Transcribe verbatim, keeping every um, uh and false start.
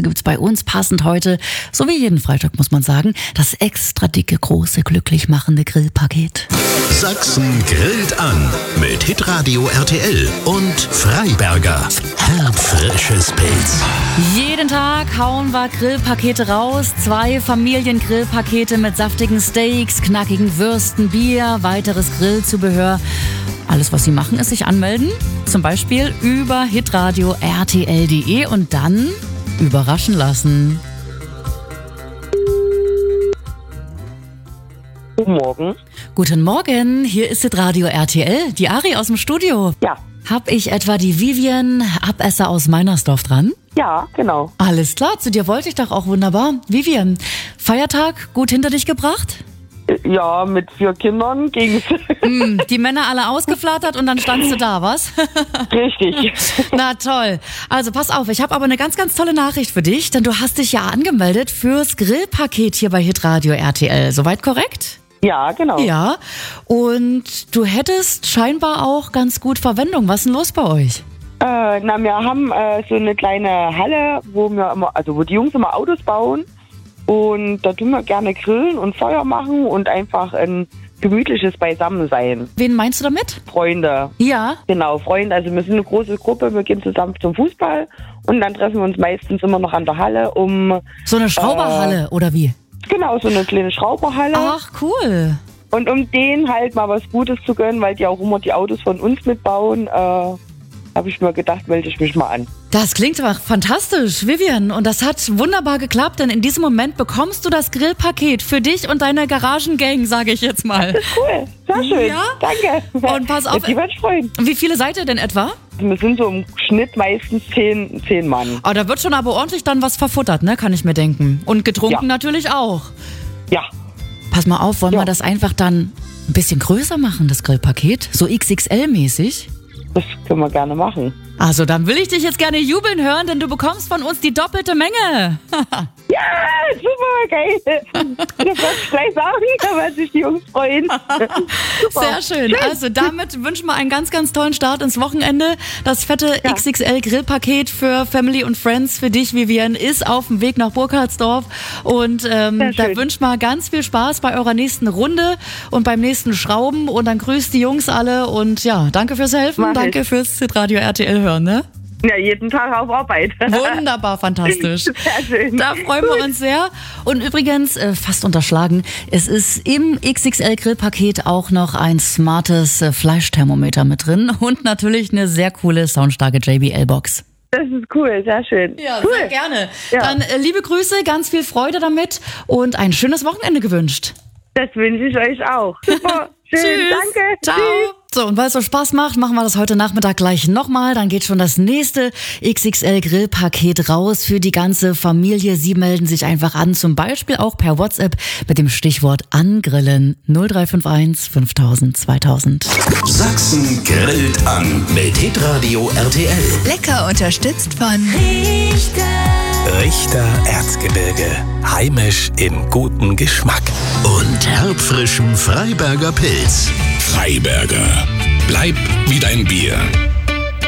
gibt's bei uns passend heute, so wie jeden Freitag muss man sagen, das extra dicke, große, glücklich machende Grillpaket. Sachsen grillt an mit Hitradio R T L und Freiberger. Herbfrisches Pilz. Jeden Tag hauen wir Grillpakete raus. Zwei Familiengrillpakete mit saftigen Steaks, knackigen Würsten, Bier, weiteres Grillzubehör. Alles, was Sie machen, ist sich anmelden. Zum Beispiel über hitradio R T L punkt de und dann überraschen lassen. Guten Morgen. Guten Morgen, hier ist Hitradio R T L, die Ari aus dem Studio. Ja. Hab ich etwa die Vivian Abesser aus Meinersdorf dran? Ja, genau. Alles klar, zu dir wollte ich doch auch wunderbar. Vivian, Feiertag gut hinter dich gebracht? Ja, mit vier Kindern ging's. Mm, die Männer alle ausgeflattert und dann standst du da, was? Richtig. Na toll. Also pass auf, ich habe aber eine ganz, ganz tolle Nachricht für dich, denn du hast dich ja angemeldet fürs Grillpaket hier bei Hitradio R T L. Soweit korrekt? Ja, genau. Ja, und du hättest scheinbar auch ganz gut Verwendung. Was ist denn los bei euch? Äh, na, wir haben äh, so eine kleine Halle, wo wir immer, also wo die Jungs immer Autos bauen. Und da tun wir gerne grillen und Feuer machen und einfach ein gemütliches Beisammensein. Wen meinst du damit? Freunde. Ja. Genau, Freunde. Also wir sind eine große Gruppe, wir gehen zusammen zum Fußball und dann treffen wir uns meistens immer noch an der Halle, um... So eine Schrauberhalle, äh, oder wie? Genau, so eine kleine Schrauberhalle. Ach, cool. Und um denen halt mal was Gutes zu gönnen, weil die auch immer die Autos von uns mitbauen, äh, habe ich mir gedacht, melde ich mich mal an. Das klingt aber fantastisch, Vivian. Und das hat wunderbar geklappt, denn in diesem Moment bekommst du das Grillpaket für dich und deine Garagengang, sage ich jetzt mal. Das ist cool, sehr schön. Ja? Danke. Und pass auf, die wird freuen. Wie viele seid ihr denn etwa? Wir sind so im Schnitt meistens zehn, zehn Mann. Oh, da wird schon aber ordentlich dann was verfuttert, ne? Kann ich mir denken. Und getrunken Ja. natürlich auch. Ja. Pass mal auf, wollen Ja. wir das einfach dann ein bisschen größer machen, das Grillpaket? So X X L-mäßig? Das können wir gerne machen. Also, dann will ich dich jetzt gerne jubeln hören, denn du bekommst von uns die doppelte Menge. Ja, super, geil. Das wollte ich gleich sagen, da werden sich die Jungs freuen. Sehr schön. Also damit wünschen wir einen ganz, ganz tollen Start ins Wochenende. Das fette Ja. X X L-Grillpaket für Family und Friends für dich, Vivian, ist auf dem Weg nach Burkhardsdorf. Und ähm, Sehr da schön. wünschen wir ganz viel Spaß bei eurer nächsten Runde und beim nächsten Schrauben. Und dann grüßt die Jungs alle. Und ja, danke fürs Helfen. Mach Danke ich. fürs Radio R T L hören, ne? Ja, jeden Tag auf Arbeit. Wunderbar, fantastisch. Sehr schön. Da freuen wir uns sehr. Und übrigens, äh, fast unterschlagen, es ist im X X L-Grillpaket auch noch ein smartes äh, Fleischthermometer mit drin und natürlich eine sehr coole, soundstarke J B L-Box. Das ist cool, sehr schön. Ja, cool. sehr gerne. Ja. Dann äh, liebe Grüße, ganz viel Freude damit und ein schönes Wochenende gewünscht. Das wünsche ich euch auch. Super, schön, Tschüss. danke. Ciao. Tschüss. So, und weil es so Spaß macht, machen wir das heute Nachmittag gleich nochmal. Dann geht schon das nächste X X L-Grillpaket raus für die ganze Familie. Sie melden sich einfach an, zum Beispiel auch per WhatsApp mit dem Stichwort Angrillen null drei fünf eins fünftausend zweitausend. Sachsen grillt an mit Hitradio R T L. Lecker unterstützt von Richter Erzgebirge. Heimisch in gutem Geschmack. Und herbfrischem Freiberger Pilz. Freiberger. Bleib wie dein Bier.